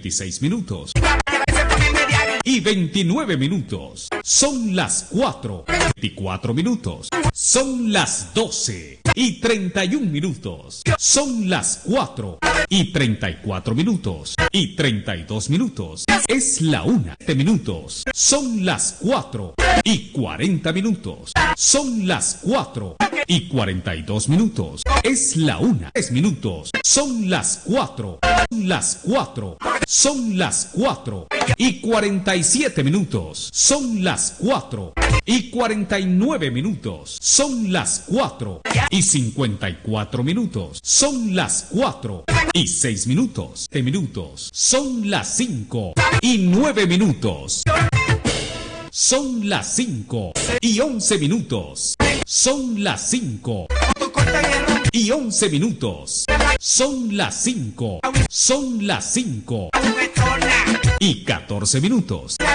26 minutos y 29 minutos. Son las 4, 24 minutos. Son las 12 y 31 minutos. Son las 4 y 34 minutos y 32 minutos. Es la 1 de minutos. Son las 4 y 40 minutos. Son las 4 y 42 minutos. Es la 1, 3 minutos. Son las 4. Las 4. Son las 4 y 47 minutos. Son las 4 y 49 minutos. Son las 4 y 54 minutos. Son las 4 y 6 minutos. De minutos. Son las 5 y 9 minutos. Son las 5 y 11 minutos. Son las 5 y 11 minutos. Son las 5. Son las 5 y 14 minutos.